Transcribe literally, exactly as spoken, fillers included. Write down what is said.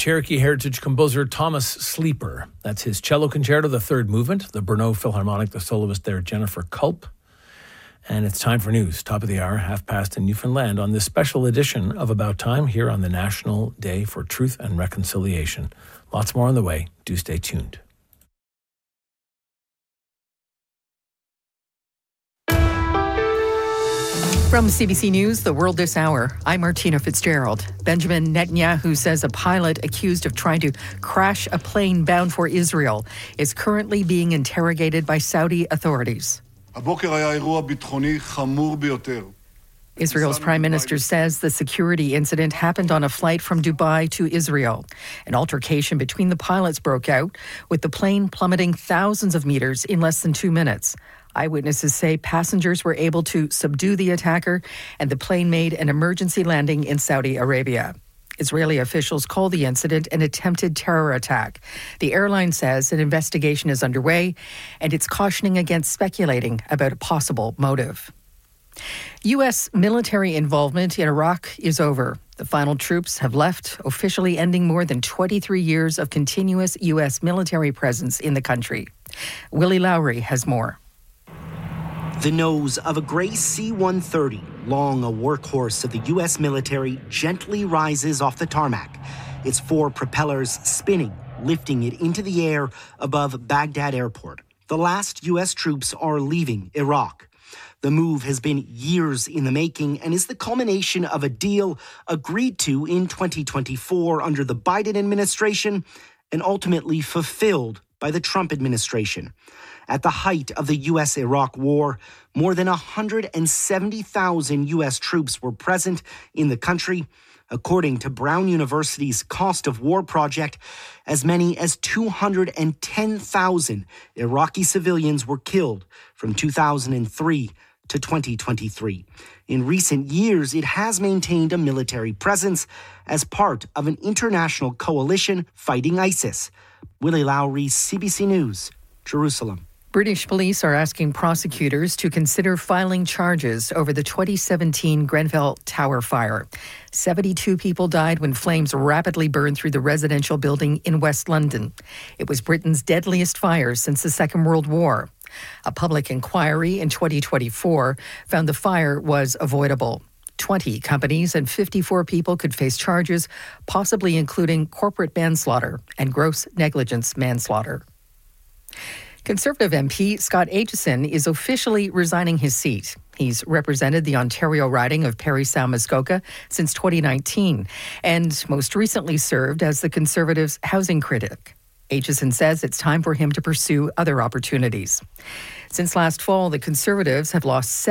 Cherokee heritage composer Thomas Sleeper. That's his cello concerto, the third movement, the Brno Philharmonic, the soloist there, Jennifer Culp. And it's time for news. Top of the hour, half past in Newfoundland on this special edition of About Time here on the National Day for Truth and Reconciliation. Lots more on the way. Do stay tuned. From C B C News, The World This Hour, I'm Martina Fitzgerald. Benjamin Netanyahu says a pilot accused of trying to crash a plane bound for Israel is currently being interrogated by Saudi authorities. Israel's prime minister says the security incident happened on a flight from Dubai to Israel. An altercation between the pilots broke out, with the plane plummeting thousands of meters in less than two minutes. Eyewitnesses say passengers were able to subdue the attacker and the plane made an emergency landing in Saudi Arabia. Israeli officials call the incident an attempted terror attack. The airline says an investigation is underway and it's cautioning against speculating about a possible motive. U S military involvement in Iraq is over. The final troops have left, officially ending more than twenty-three years of continuous U S military presence in the country. Willie Lowry has more. The nose of a grey C one thirty, long a workhorse of the U S military, gently rises off the tarmac, its four propellers spinning, lifting it into the air above Baghdad Airport. The last U S troops are leaving Iraq. The move has been years in the making and is the culmination of a deal agreed to in twenty twenty-four under the Biden administration and ultimately fulfilled by the Trump administration. At the height of the U S-Iraq war, more than one hundred seventy thousand U S troops were present in the country. According to Brown University's Cost of War project, as many as two hundred ten thousand Iraqi civilians were killed from two thousand three to twenty twenty-three. In recent years, it has maintained a military presence as part of an international coalition fighting ISIS. Willie Lowry, C B C News, Jerusalem. British police are asking prosecutors to consider filing charges over the twenty seventeen Grenfell Tower fire. seventy-two people died when flames rapidly burned through the residential building in West London. It was Britain's deadliest fire since the Second World War. A public inquiry in twenty twenty-four found the fire was avoidable. twenty companies and fifty-four people could face charges, possibly including corporate manslaughter and gross negligence manslaughter. Conservative M P Scott Aitchison is officially resigning his seat. He's represented the Ontario riding of Parry Sound Muskoka since twenty nineteen and most recently served as the Conservatives' housing critic. Aitchison says it's time for him to pursue other opportunities. Since last fall, the Conservatives have lost seven